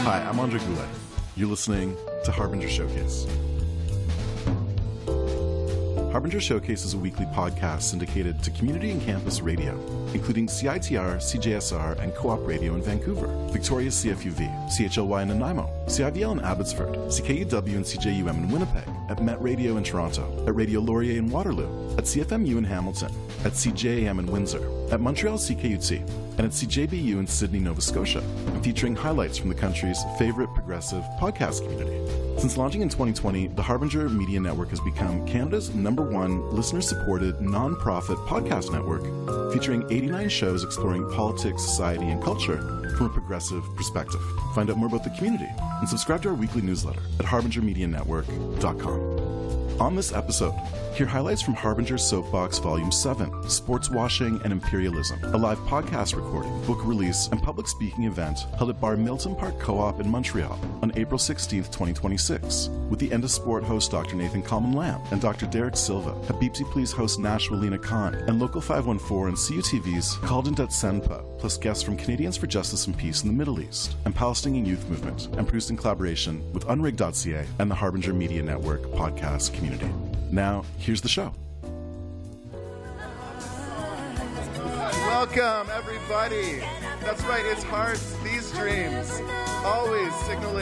Hi, I'm Andre Goulet. You're listening to Harbinger Showcase. Harbinger Showcase is a weekly podcast syndicated to community and campus radio, including CITR, CJSR, and Co-op Radio in Vancouver, Victoria's CFUV, CHLY in Nanaimo, CIVL in Abbotsford, CKUW and CJUM in Winnipeg, at Met Radio in Toronto, at Radio Laurier in Waterloo, at CFMU in Hamilton, at CJAM in Windsor, at Montreal CKUT, and at CJBU in Sydney, Nova Scotia, and featuring highlights from the country's favorite progressive podcast community. Since launching in 2020, the Harbinger Media Network has become Canada's #1 listener-supported non-profit podcast network, featuring 89 shows exploring politics, society, and culture from a progressive perspective. Find out more about the community and subscribe to our weekly newsletter at harbingermedianetwork.com. On this episode, hear highlights from Harbinger Soapbox Volume 7, Sports Washing and Imperialism, a live podcast recording, book release, and public speaking event held at Bar Milton Park Co-op in Montreal on April 16, 2026, with the End of Sport host Dr. Nathan Kalman-Lamb and Dr. Derek Silva, Habibsi Please host Nash Walina Khan, and Local 514 and CUTV's Khaldan Datsenpa, plus guests from Canadians for Justice and Peace in the Middle East and Palestinian Youth Movement, and produced in collaboration with Unrig.ca and the Harbinger Media Network podcast community. Now, here's the show. Welcome, everybody. That's right, it's Hearts, These Dreams. Always signaling